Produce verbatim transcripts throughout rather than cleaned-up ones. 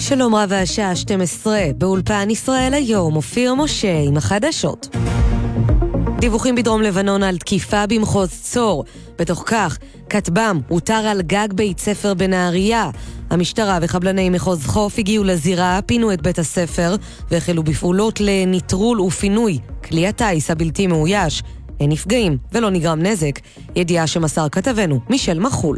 שלום רב, השעה שתים עשרה, באולפן ישראל היום, אופיר משה עם החדשות. דיווחים בדרום לבנון על תקיפה במחוז צור. בתוך כך, כטב"ם הותר על גג בית ספר בנהריה. המשטרה וחבלני מחוז חוף הגיעו לזירה, פינו את בית הספר והחלו בפעולות לניטרול ופינוי כלי הטייס הבלתי מאויש. אין נפגעים ולא נגרם נזק. ידיעה שמסר כתבנו מישל מחול.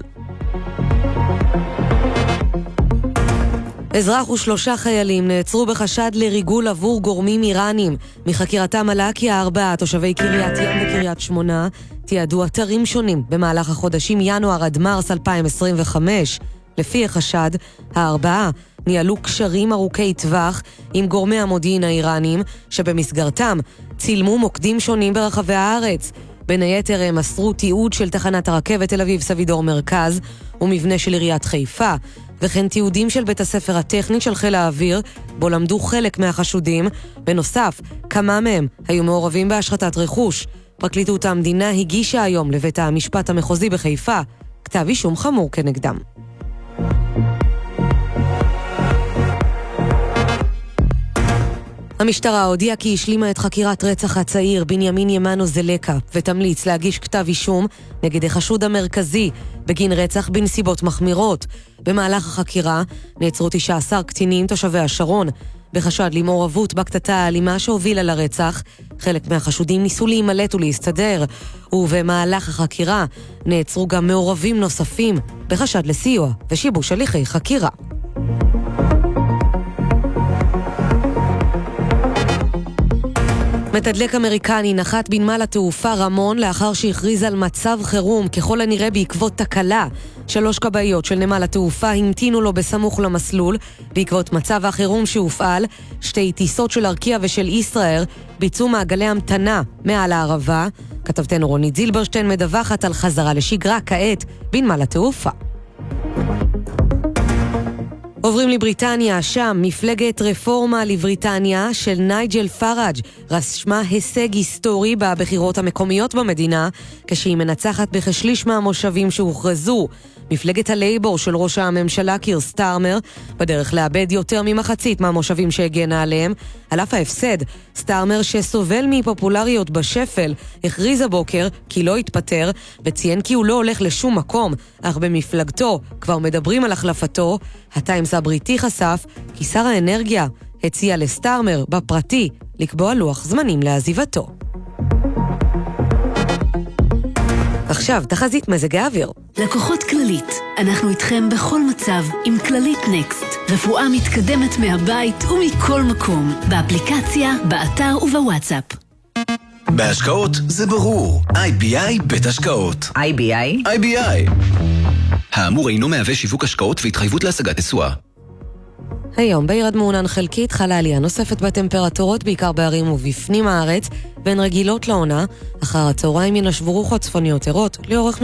אזרח ושלושה חיילים נעצרו בחשד לריגול עבור גורמים איראנים. מחקירתם עלה כי הארבעה תושבי קריית ים וקריית שמונה תיעדו אתרים שונים במהלך החודשים ינואר עד מרס אלפיים עשרים וחמש. לפי החשד, הארבעה ניהלו קשרים ארוכי טווח עם גורמי המודיעין האיראנים, שבמסגרתם צילמו מוקדים שונים ברחבי הארץ. בין היתר הם מסרו תיעוד של תחנת הרכבת תל אביב סבידור מרכז ומבנה של עיריית חיפה, וכן תיעודים של בית הספר הטכני של חיל האוויר, בו למדו חלק מהחשודים. בנוסף, כמה מהם היו מעורבים בהשחתת רכוש. פרקליטות המדינה הגישה היום לבית המשפט המחוזי בחיפה כתב אישום חמור כנגדם. המשטרה הודיעה כי השלימה את חקירת רצח הצעיר בנימין ימנו זלקה ותמליץ להגיש כתב אישום נגד החשוד המרכזי בגין רצח בנסיבות מחמירות. במהלך החקירה נעצרו תשעה עשר קטינים תושבי השרון בחשד למעורבות בקטטה האלימה שהובילה לרצח. חלק מהחשודים ניסו להימלט ולהסתדר, ובמהלך החקירה נעצרו גם מעורבים נוספים בחשד לסיוע ושיבוש הליכי חקירה. מתדלק אמריקני נחת בנמל התעופה רמון לאחר שהכריז על מצב חירום, ככל הנראה בעקבות תקלה. שלוש כבאיות של נמל התעופה המתינו לו בסמוך למסלול. בעקבות מצב החירום שהופעל, שתי טיסות של ארקיע ושל ישראל ביצעו מעגלי המתנה מעל הערבה. כתבתנו רונית זילברשטיין מדווחת על חזרה לשגרה כעת בנמל התעופה. עוברים לבריטניה, שם מפלגת רפורמה לבריטניה של נייג'ל פאראג' רשמה הישג היסטורי בבחירות המקומיות במדינה, כשהיא מנצחת בכשליש מהמושבים שהוכרזו. מפלגת הלייבור של ראש הממשלה קיר סטארמר בדרך לאבד יותר ממחצית מהמושבים שהגנה עליהם. על אף ההפסד, סטארמר שסובל מפופולריות בשפל הכריז הבוקר כי לא יתפטר, וציין כי הוא לא הולך לשום מקום, אך במפלגתו כבר מדברים על החלפתו. הטיימס הבריטי חשף כי שר האנרגיה הציע לסטארמר בפרטי לקבוע לוח זמנים לעזיבתו. עכשיו תחזית מזג האוויר. לקוחות כללית, אנחנו איתכם בכל מצב עם כללית נקסט. רפואה מתקדמת מהבית ומכל מקום, באפליקציה, באתר ובוואטסאפ. בהשקעות זה ברור. איי בי איי בית השקעות. איי בי איי? איי בי איי. האמור אינו מהווה שיווק השקעות והתחייבות להשגת תשואה. היום בעיר מעונן חלקית חלה עלייה נוספת בטמפרטורות, בעיקר בערים ובפנים הארץ, בין רגילות לעונה. אחר הצהריים ינשבו רוחות צפוניות ערות לאורך